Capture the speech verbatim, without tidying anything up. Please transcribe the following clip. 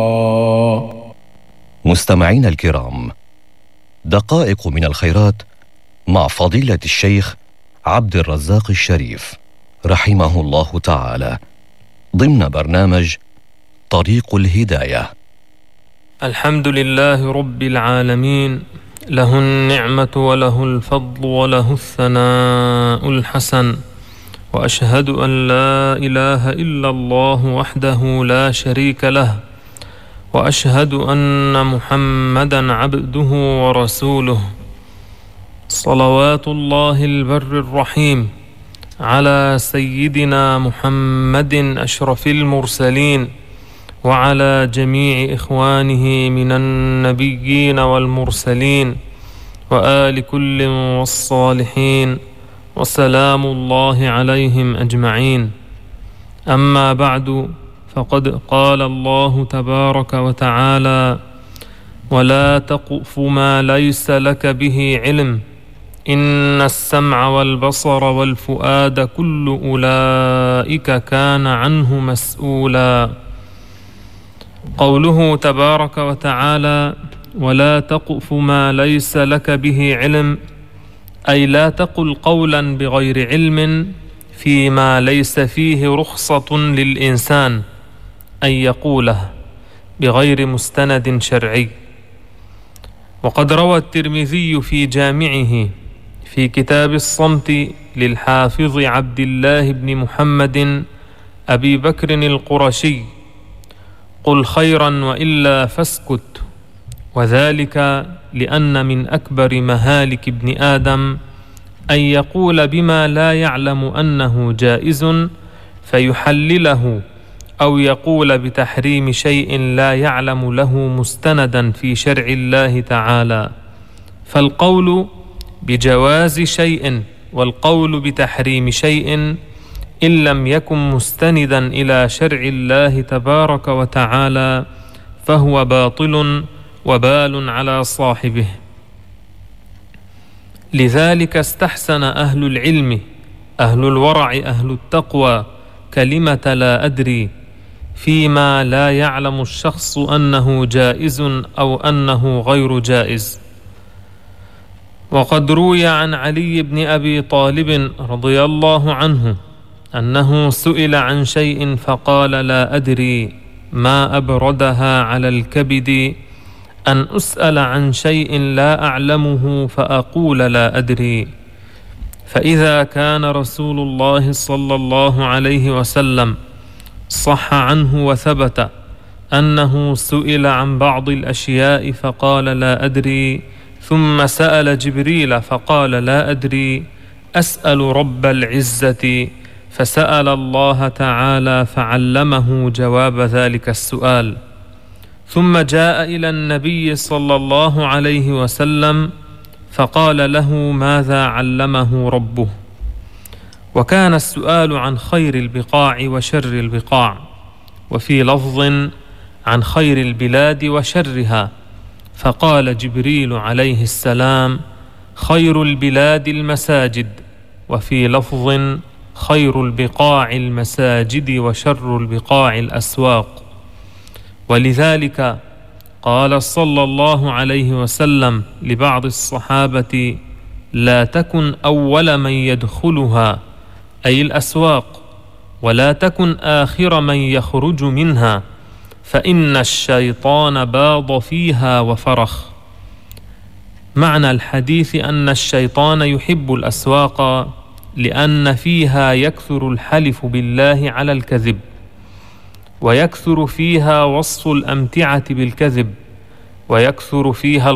مستمعين الكرام، دقائق من الخيرات مع فضيلة الشيخ عبد الرزاق الشريف رحمه الله تعالى ضمن برنامج طريق الهداية. الحمد لله رب العالمين، له النعمة وله الفضل وله الثناء الحسن، وأشهد أن لا إله إلا الله وحده لا شريك له، وأشهد أن محمدًا عبده ورسوله، صلوات الله البر الرحيم على سيدنا محمد أشرف المرسلين، وعلى جميع إخوانه من النبيين والمرسلين، وآل كل والصالحين، وسلام الله عليهم أجمعين. أما بعد، فقد قال الله تبارك وتعالى: ولا تقف ما ليس لك به علم إن السمع والبصر والفؤاد كل أولئك كان عنه مسؤولا. قوله تبارك وتعالى: ولا تقف ما ليس لك به علم، أي لا تقل قولا بغير علم فيما ليس فيه رخصة للإنسان أن يقوله بغير مستند شرعي. وقد روى الترمذي في جامعه في كتاب الصمت للحافظ عبد الله بن محمد أبي بكر القرشي: قل خيرا وإلا فاسكت. وذلك لأن من أكبر مهالك ابن آدم أن يقول بما لا يعلم أنه جائز فيحلله، أو يقول بتحريم شيء لا يعلم له مستندا في شرع الله تعالى. فالقول بجواز شيء والقول بتحريم شيء إن لم يكن مستندا إلى شرع الله تبارك وتعالى فهو باطل وبال على صاحبه. لذلك استحسن أهل العلم، أهل الورع، أهل التقوى كلمة لا أدري فيما لا يعلم الشخص أنه جائز أو أنه غير جائز. وقد روي عن علي بن أبي طالب رضي الله عنه أنه سئل عن شيء فقال: لا أدري ما أبردها على الكبد أن أسأل عن شيء لا أعلمه فأقول لا أدري. فإذا كان رسول الله صلى الله عليه وسلم صح عنه وثبت أنه سئل عن بعض الأشياء فقال لا أدري، ثم سأل جبريل فقال لا أدري، أسأل رب العزة، فسأل الله تعالى فعلمه جواب ذلك السؤال. ثم جاء إلى النبي صلى الله عليه وسلم فقال له ماذا علمه ربه. وكان السؤال عن خير البقاع وشر البقاع، وفي لفظ عن خير البلاد وشرها، فقال جبريل عليه السلام: خير البلاد المساجد، وفي لفظ خير البقاع المساجد وشر البقاع الأسواق. ولذلك قال صلى الله عليه وسلم لبعض الصحابة: لا تكن أول من يدخلها، أي الأسواق، ولا تكن آخر من يخرج منها، فإن الشيطان باض فيها وفرخ. معنى الحديث أن الشيطان يحب الأسواق لأن فيها يكثر الحلف بالله على الكذب، ويكثر فيها وصف الأمتعة بالكذب، ويكثر فيها